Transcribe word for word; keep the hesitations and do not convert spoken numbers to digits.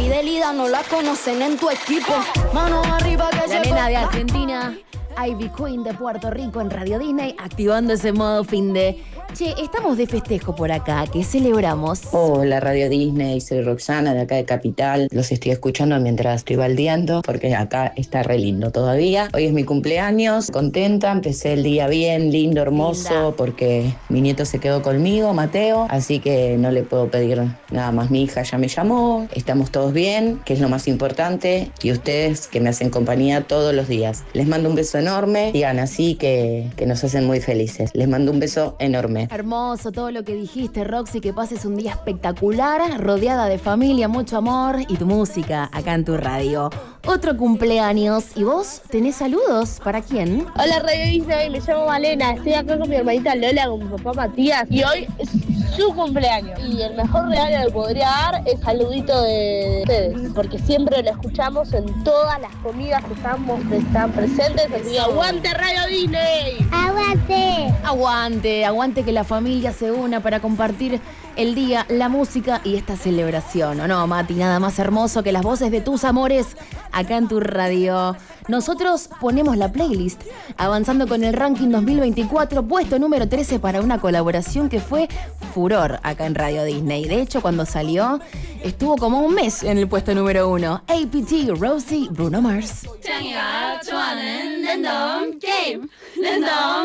fidelidad no la conocen en tu equipo. Manos arriba que La llegó. nena de Argentina, Ivy Queen de Puerto Rico en Radio Disney, activando ese modo fin de... Che, estamos de festejo por acá, ¿qué celebramos? Hola Radio Disney, soy Roxana de acá de Capital. Los estoy escuchando mientras estoy baldeando porque acá está re lindo todavía. Hoy es mi cumpleaños, contenta, empecé el día bien, lindo, hermoso, Linda. porque mi nieto se quedó conmigo, Mateo, así que no le puedo pedir nada más. Mi hija ya me llamó, estamos todos bien, que es lo más importante, y ustedes que me hacen compañía todos los días. Les mando un beso enorme, digan así que, que nos hacen muy felices. Les mando un beso enorme. Hermoso todo lo que dijiste, Roxy, que pases un día espectacular, rodeada de familia, mucho amor y tu música acá en tu radio. Otro cumpleaños, ¿y vos tenés saludos? ¿Para quién? Hola Radio Disney, me llamo Malena, estoy acá con mi hermanita Lola, con mi papá Matías y hoy es su cumpleaños. Y el mejor regalo que le podría dar es saludito de ustedes, porque siempre lo escuchamos en todas las comidas que estamos que están presentes. Así que aguante Radio Disney. ¡Aguante! Aguante, aguante que la familia se una para compartir el día, la música y esta celebración. ¿O no, Mati? Nada más hermoso que las voces de tus amores acá en tu radio. Nosotros ponemos la playlist, avanzando con el ranking dos mil veinticuatro, puesto número trece para una colaboración que fue furor acá en Radio Disney. De hecho, cuando salió, estuvo como un mes en el puesto número uno. A P T, Rosie, Bruno Mars.